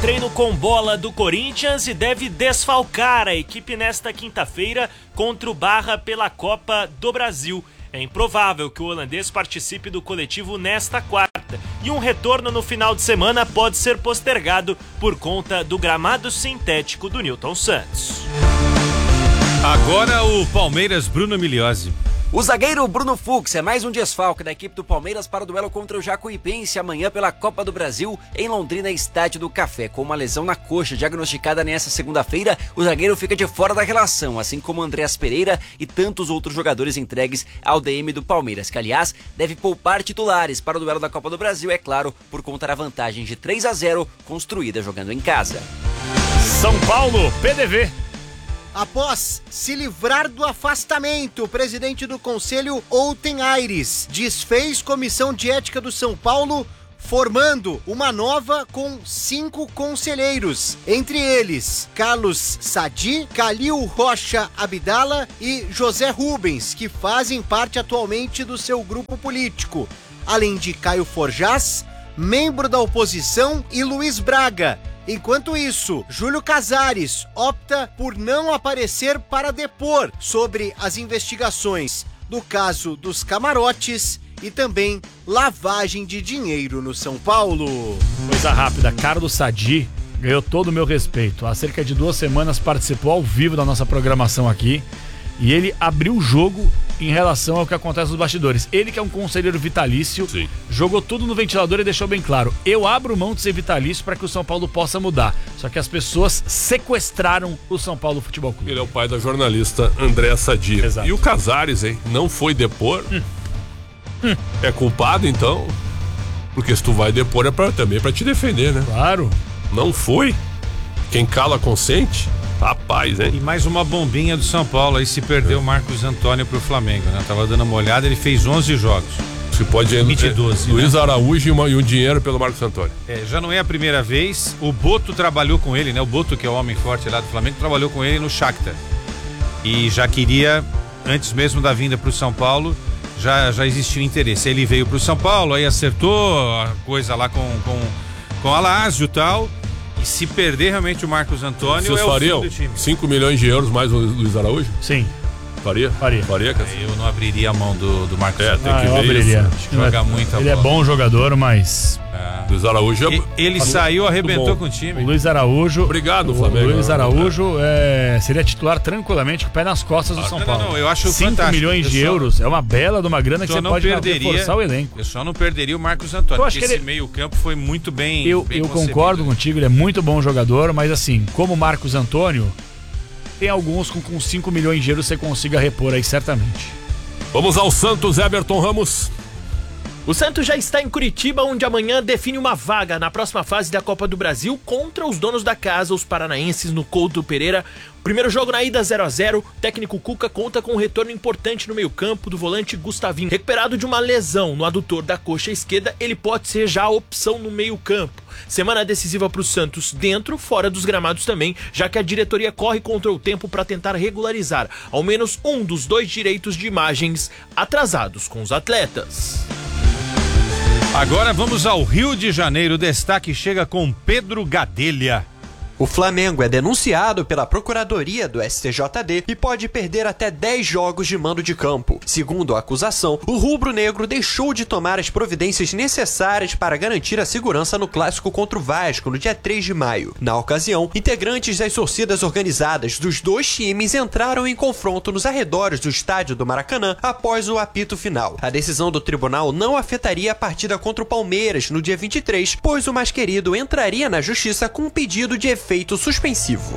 treino com bola do Corinthians e deve desfalcar a equipe nesta quinta-feira contra o Barra pela Copa do Brasil. É improvável que o holandês participe do coletivo nesta quarta e um retorno no final de semana pode ser postergado por conta do gramado sintético do Newton Santos. Agora o Palmeiras, Bruno Milhozzi. O zagueiro Bruno Fux é mais um desfalque da equipe do Palmeiras para o duelo contra o Jacuipense amanhã pela Copa do Brasil em Londrina, Estádio do Café. Com uma lesão na coxa diagnosticada nesta segunda-feira, o zagueiro fica de fora da relação, assim como Andreas Pereira e tantos outros jogadores entregues ao DM do Palmeiras, que aliás deve poupar titulares para o duelo da Copa do Brasil, é claro, por conta da vantagem de 3-0 construída jogando em casa. São Paulo, PDV. Após se livrar do afastamento, o presidente do Conselho, Outen Aires, desfez comissão de ética do São Paulo, formando uma nova com 5 conselheiros, entre eles Carlos Sadi, Calil Rocha Abdala e José Rubens, que fazem parte atualmente do seu grupo político, além de Caio Forjás, membro da oposição, e Luiz Braga. Enquanto isso, Júlio Casares opta por não aparecer para depor sobre as investigações do caso dos camarotes e também lavagem de dinheiro no São Paulo. Coisa rápida, Carlos Sadi ganhou todo o meu respeito. Há cerca de 2 semanas participou ao vivo da nossa programação aqui e ele abriu o jogo em relação ao que acontece nos bastidores. Ele que é um conselheiro vitalício, sim, jogou tudo no ventilador e deixou bem claro: eu abro mão de ser vitalício para que o São Paulo possa mudar. Só que as pessoas sequestraram o São Paulo Futebol Clube. Ele é o pai da jornalista Andréa Sadi. Exato. E o Casares, hein? Não foi depor? É culpado, então? Porque se tu vai depor é também pra te defender, né? Claro. Não foi? Quem cala consente? Rapaz, hein? E mais uma bombinha do São Paulo, aí se perdeu o Marcos Antônio pro Flamengo, né? Tava dando uma olhada, ele fez 11 jogos. Se pode limite 12. Luiz Araújo e um dinheiro pelo Marcos Antônio. Já não é a primeira vez. O Boto trabalhou com ele, né? O Boto, que é o homem forte lá do Flamengo, trabalhou com ele no Shakhtar. E já queria, antes mesmo da vinda pro São Paulo, já existia interesse. Ele veio pro São Paulo, aí acertou a coisa lá com a Lazio e tal. E se perder realmente o Marcos Antônio, vocês fariam 5 milhões de euros mais o Luiz Araújo? Sim. Faria? Faria, eu não abriria a mão do Marcos Antônio. Tem que ver abriria. isso. Joga muita bola. Ele é bom jogador, mas... Luiz Araújo ele saiu, arrebentou com o time. O Luiz Araújo... Obrigado, Flamengo. O Luiz Araújo seria titular tranquilamente com o pé nas costas do São Paulo. Não, eu acho 5 fantástico. milhões de euros é uma bela de uma grana que você pode reforçar o elenco. Eu só não perderia o Marcos Antônio, porque esse meio campo foi muito bem Eu concordo contigo, ele é muito bom jogador, mas assim, como o Marcos Antônio, tem alguns com 5 milhões de euros você consiga repor aí, certamente. Vamos ao Santos, Everton Ramos. O Santos já está em Curitiba, onde amanhã define uma vaga na próxima fase da Copa do Brasil contra os donos da casa, os paranaenses, no Couto Pereira. Primeiro jogo na ida 0-0, o técnico Cuca conta com um retorno importante no meio-campo do volante Gustavinho. Recuperado de uma lesão no adutor da coxa esquerda, ele pode ser já a opção no meio-campo. Semana decisiva para o Santos dentro, fora dos gramados também, já que a diretoria corre contra o tempo para tentar regularizar ao menos um dos 2 direitos de imagens atrasados com os atletas. Agora vamos ao Rio de Janeiro. O destaque chega com Pedro Gadelha. O Flamengo é denunciado pela Procuradoria do STJD e pode perder até 10 jogos de mando de campo. Segundo a acusação, o rubro-negro deixou de tomar as providências necessárias para garantir a segurança no clássico contra o Vasco no dia 3 de maio. Na ocasião, integrantes das torcidas organizadas dos 2 times entraram em confronto nos arredores do estádio do Maracanã após o apito final. A decisão do tribunal não afetaria a partida contra o Palmeiras no dia 23, pois o mais querido entraria na justiça com um pedido de efeito suspensivo.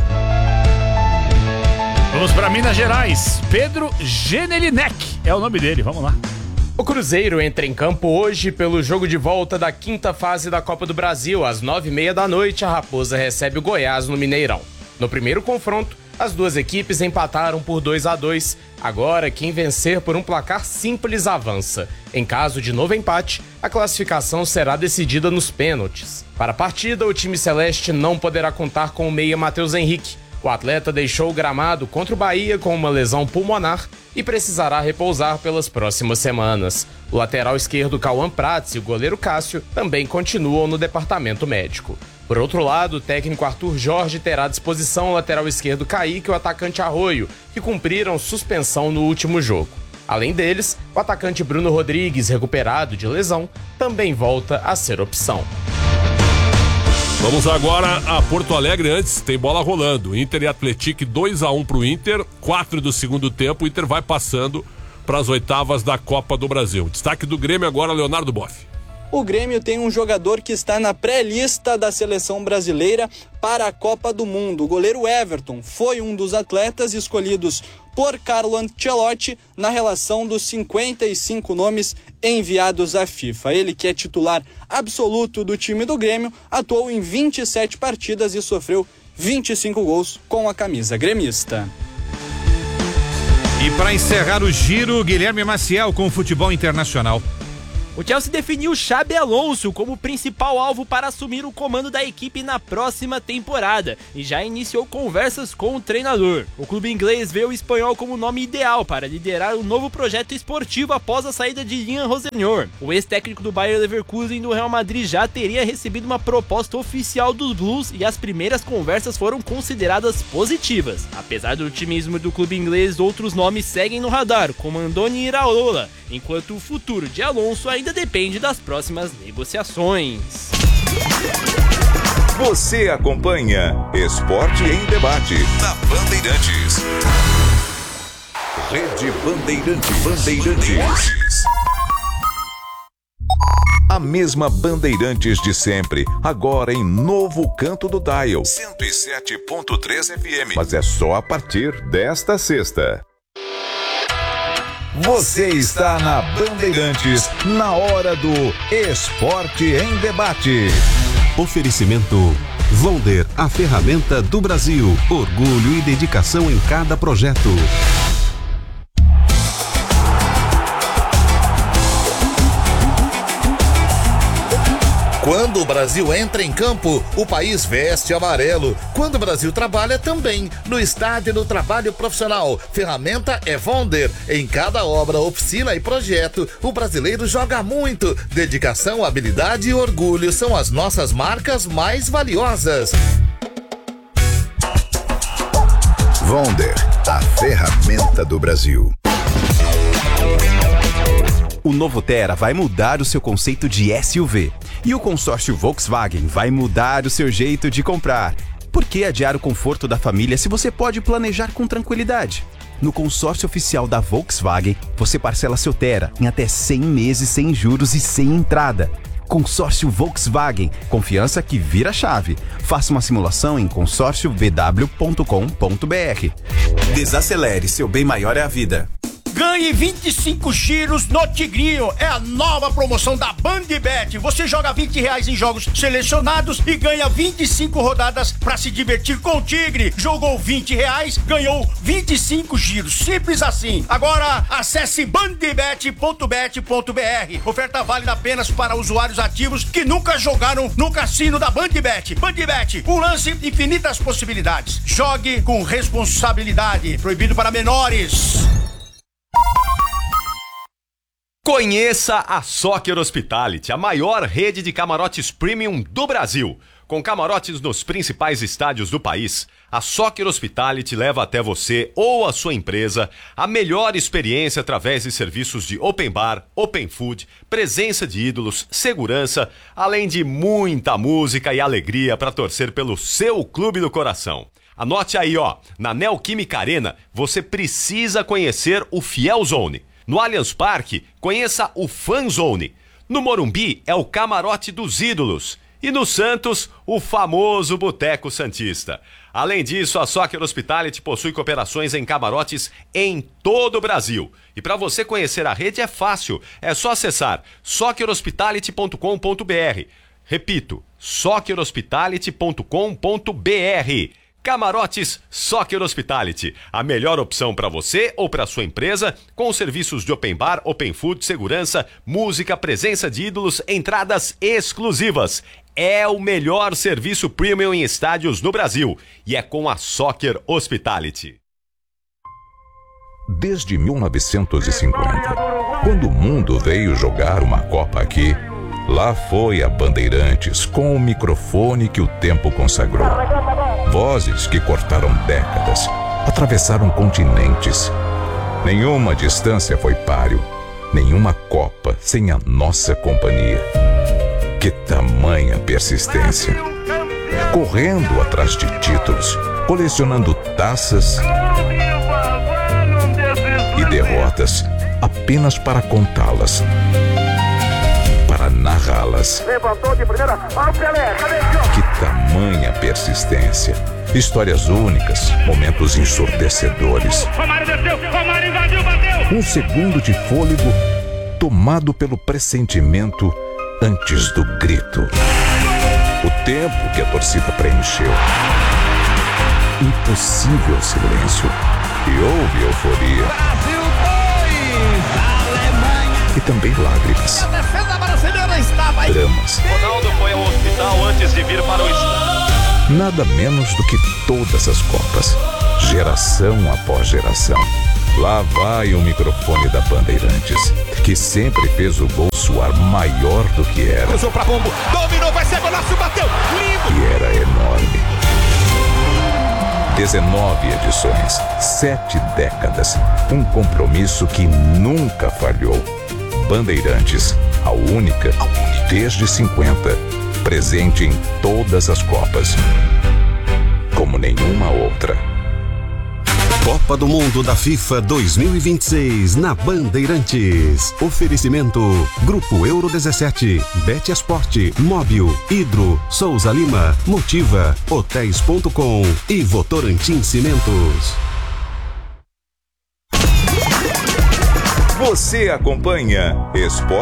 Vamos para Minas Gerais. Pedro Genelinek é o nome dele, vamos lá. O Cruzeiro entra em campo hoje pelo jogo de volta da 5ª fase da Copa do Brasil. Às 9h30 da noite, a Raposa recebe o Goiás no Mineirão. No primeiro confronto, as 2 equipes empataram por 2-2. Agora, quem vencer por um placar simples avança. Em caso de novo empate, a classificação será decidida nos pênaltis. Para a partida, o time celeste não poderá contar com o meia Matheus Henrique. O atleta deixou o gramado contra o Bahia com uma lesão pulmonar e precisará repousar pelas próximas semanas. O lateral esquerdo Cauã Prats e o goleiro Cássio também continuam no departamento médico. Por outro lado, o técnico Arthur Jorge terá à disposição o lateral esquerdo Kaique e o atacante Arroio, que cumpriram suspensão no último jogo. Além deles, o atacante Bruno Rodrigues, recuperado de lesão, também volta a ser opção. Vamos agora a Porto Alegre. Antes tem bola rolando. Inter e Atlético 2-1 pro Inter, 4 do segundo tempo. O Inter vai passando para as oitavas da Copa do Brasil. Destaque do Grêmio agora, Leonardo Boff. O Grêmio tem um jogador que está na pré-lista da seleção brasileira para a Copa do Mundo. O goleiro Everton foi um dos atletas escolhidos por Carlo Ancelotti na relação dos 55 nomes enviados à FIFA. Ele, que é titular absoluto do time do Grêmio, atuou em 27 partidas e sofreu 25 gols com a camisa gremista. E para encerrar o giro, Guilherme Maciel com o futebol internacional. O Chelsea definiu Xabi Alonso como principal alvo para assumir o comando da equipe na próxima temporada e já iniciou conversas com o treinador. O clube inglês vê o espanhol como nome ideal para liderar o novo projeto esportivo após a saída de Ian Rosenhor. O ex-técnico do Bayer Leverkusen e do Real Madrid já teria recebido uma proposta oficial dos Blues e as primeiras conversas foram consideradas positivas. Apesar do otimismo do clube inglês, outros nomes seguem no radar, como Andoni Iraola, enquanto o futuro de Alonso ainda depende das próximas negociações. Você acompanha Esporte em Debate na Bandeirantes. Rede Bandeirantes. A mesma Bandeirantes de sempre, agora em novo canto do dial, 107.3 FM. Mas é só a partir desta sexta. Você está na Bandeirantes, na hora do Esporte em Debate. Oferecimento Vonder, a ferramenta do Brasil. Orgulho e dedicação em cada projeto. Quando o Brasil entra em campo, o país veste amarelo. Quando o Brasil trabalha, também. No estádio, no trabalho profissional. Ferramenta é Vonder. Em cada obra, oficina e projeto, o brasileiro joga muito. Dedicação, habilidade e orgulho são as nossas marcas mais valiosas. Vonder, a ferramenta do Brasil. O novo Tera vai mudar o seu conceito de SUV. E o consórcio Volkswagen vai mudar o seu jeito de comprar. Por que adiar o conforto da família se você pode planejar com tranquilidade? No consórcio oficial da Volkswagen, você parcela seu Tera em até 100 meses sem juros e sem entrada. Consórcio Volkswagen, confiança que vira chave. Faça uma simulação em consórciovw.com.br. Desacelere, seu bem maior é a vida. Ganhe 25 giros no Tigrinho. É a nova promoção da Bandbet. Você joga R$20 em jogos selecionados e ganha 25 rodadas para se divertir com o Tigre. Jogou R$20, ganhou 25 giros. Simples assim. Agora acesse bandbet.bet.br. Oferta válida apenas para usuários ativos que nunca jogaram no cassino da Bandbet. Bandbet, um lance, infinitas possibilidades. Jogue com responsabilidade. Proibido para menores. Conheça a Soccer Hospitality, a maior rede de camarotes premium do Brasil. Com camarotes nos principais estádios do país, a Soccer Hospitality leva até você ou a sua empresa a melhor experiência através de serviços de open bar, open food, presença de ídolos, segurança, além de muita música e alegria para torcer pelo seu clube do coração. Anote aí, ó, na Neoquímica Arena você precisa conhecer o Fiel Zone. No Allianz Parque, conheça o Fan Zone. No Morumbi é o Camarote dos Ídolos. E no Santos, o famoso Boteco Santista. Além disso, a Soccer Hospitality possui cooperações em camarotes em todo o Brasil. E para você conhecer a rede é fácil, é só acessar soccerhospitality.com.br. Repito, soccerhospitality.com.br. Camarotes Soccer Hospitality, a melhor opção para você ou para sua empresa, com serviços de open bar, open food, segurança, música, presença de ídolos, entradas exclusivas. É o melhor serviço premium em estádios no Brasil e é com a Soccer Hospitality. Desde 1950, quando o mundo veio jogar uma Copa aqui, Lá foi a Bandeirantes com o microfone que o tempo consagrou. Vozes que cortaram décadas, atravessaram continentes. Nenhuma distância foi páreo, nenhuma Copa sem a nossa companhia. Que tamanha persistência! Correndo atrás de títulos, colecionando taças e derrotas apenas para contá-las, para narrá-las. Levantou de primeira, ó o Pelé, cadê o jogo? Que tamanha persistência! Histórias únicas, momentos ensurdecedores. Romário desceu, Romário invadiu, bateu! Um segundo de fôlego tomado pelo pressentimento antes do grito. O tempo que a torcida preencheu. Impossível silêncio. E houve euforia. Brasil 2, Alemanha. E também lágrimas. A defesa brasileira estava aí. Dramas. Ronaldo foi ao hospital antes de vir para o estádio. Nada menos do que todas as Copas. Geração após geração. Lá vai o microfone da Bandeirantes, que sempre fez o gol soar maior do que era. Cruzou pra Pombo, dominou, vai ser golaço, bateu, lindo! E era enorme. 19 edições, 7 décadas, um compromisso que nunca falhou. Bandeirantes, a única, desde 50, presente em todas as Copas, como nenhuma outra. Copa do Mundo da FIFA 2026 na Bandeirantes. Oferecimento Grupo Euro 17, Bet Esporte, Móbil, Hidro, Souza Lima, Motiva, Hotéis.com e Votorantim Cimentos. Você acompanha Esporte